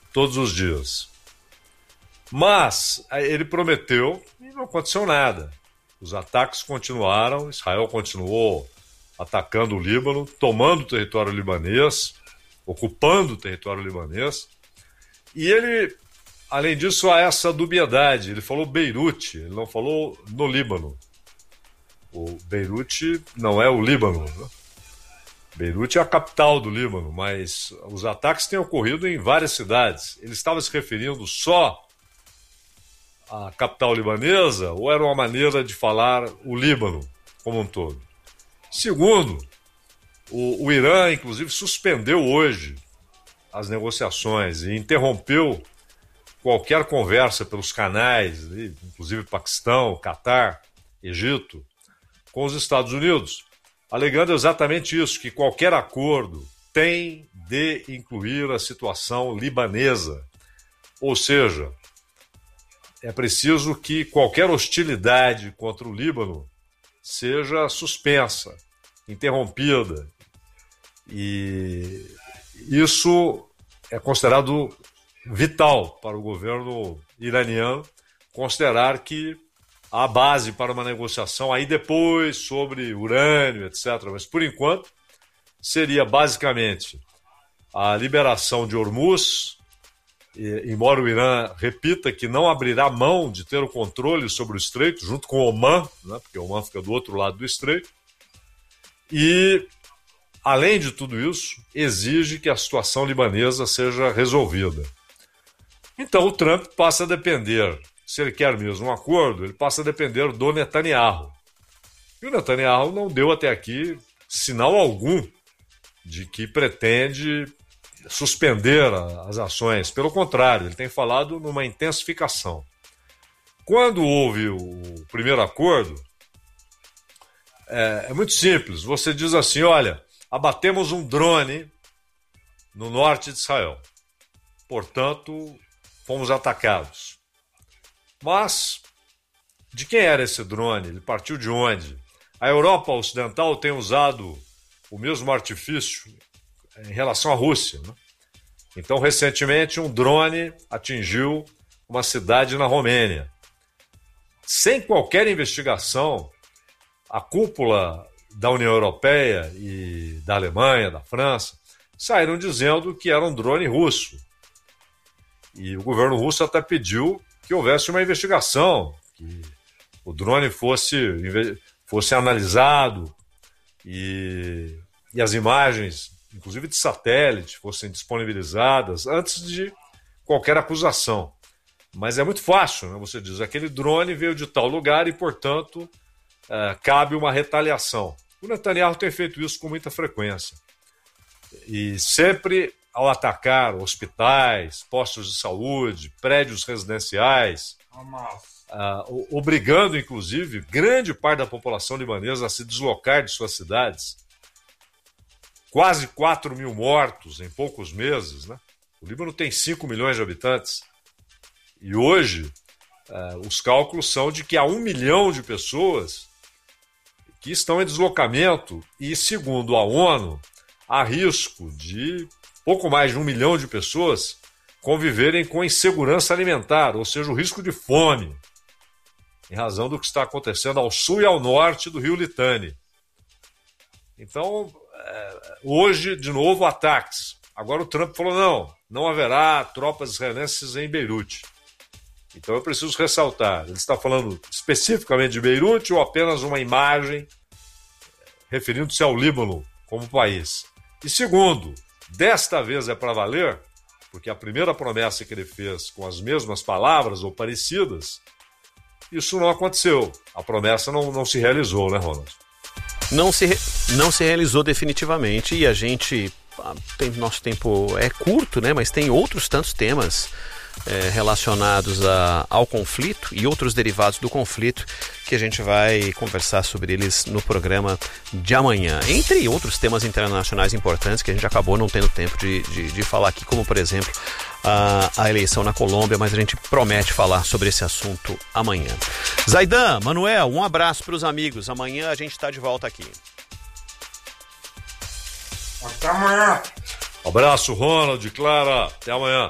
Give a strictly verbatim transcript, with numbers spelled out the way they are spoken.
todos os dias. Mas ele prometeu e não aconteceu nada. Os ataques continuaram, Israel continuou atacando o Líbano, tomando o território libanês, ocupando o território libanês. E ele, além disso, há essa dubiedade. Ele falou Beirute, ele não falou no Líbano. O Beirute não é o Líbano, né? Beirute é a capital do Líbano, mas os ataques têm ocorrido em várias cidades. Ele estava se referindo só à capital libanesa ou era uma maneira de falar o Líbano como um todo? Segundo, o, o Irã, inclusive, suspendeu hoje as negociações e interrompeu qualquer conversa pelos canais, inclusive Paquistão, Catar, Egito, com os Estados Unidos, alegando exatamente isso, que qualquer acordo tem de incluir a situação libanesa. Ou seja, é preciso que qualquer hostilidade contra o Líbano seja suspensa, interrompida. E isso é considerado vital para o governo iraniano, considerar que há base para uma negociação aí depois sobre urânio, etcétera. Mas, por enquanto, seria basicamente a liberação de Hormuz, e, embora o Irã repita que não abrirá mão de ter o controle sobre o estreito, junto com o Omã, né, porque o Omã fica do outro lado do estreito, e, além de tudo isso, exige que a situação libanesa seja resolvida. Então, o Trump passa a depender... Se ele quer mesmo um acordo, ele passa a depender do Netanyahu. E o Netanyahu não deu até aqui sinal algum de que pretende suspender as ações. Pelo contrário, ele tem falado numa intensificação. Quando houve o primeiro acordo, é, é muito simples. Você diz assim, olha, abatemos um drone no norte de Israel. Portanto, fomos atacados. Mas, de quem era esse drone? Ele partiu de onde? A Europa Ocidental tem usado o mesmo artifício em relação à Rússia, né? Então, recentemente, um drone atingiu uma cidade na Romênia. Sem qualquer investigação, a cúpula da União Europeia e da Alemanha, da França, saíram dizendo que era um drone russo. E o governo russo até pediu que houvesse uma investigação, que o drone fosse, fosse analisado e, e as imagens, inclusive de satélite, fossem disponibilizadas antes de qualquer acusação. Mas é muito fácil, né? Você diz, aquele drone veio de tal lugar e, portanto, é, cabe uma retaliação. O Netanyahu tem feito isso com muita frequência. E sempre... ao atacar hospitais, postos de saúde, prédios residenciais, uh, obrigando, inclusive, grande parte da população libanesa a se deslocar de suas cidades. Quase quatro mil mortos em poucos meses, né? O Líbano tem cinco milhões de habitantes. E hoje, uh, os cálculos são de que há um milhão de pessoas que estão em deslocamento e, segundo a ONU, há risco de pouco mais de um milhão de pessoas conviverem com insegurança alimentar, ou seja, o risco de fome, em razão do que está acontecendo ao sul e ao norte do rio Litani. Então, hoje, de novo, ataques. Agora o Trump falou, não, não haverá tropas israelenses em Beirute. Então eu preciso ressaltar, ele está falando especificamente de Beirute ou apenas uma imagem referindo-se ao Líbano como país? E segundo, desta vez é para valer, porque a primeira promessa que ele fez com as mesmas palavras ou parecidas, isso não aconteceu. A promessa não, não se realizou, né, Ronald? Não se, não se realizou definitivamente e a gente, tem, nosso tempo é curto, né, mas tem outros tantos temas é, relacionados a, ao conflito e outros derivados do conflito que a gente vai conversar sobre eles no programa de amanhã. Entre outros temas internacionais importantes que a gente acabou não tendo tempo de, de, de falar aqui, como por exemplo a, a eleição na Colômbia, mas a gente promete falar sobre esse assunto amanhã. Zaidan, Manuel, um abraço para os amigos. Amanhã a gente está de volta aqui. Até amanhã. Abraço, Ronald, Clara. Até amanhã.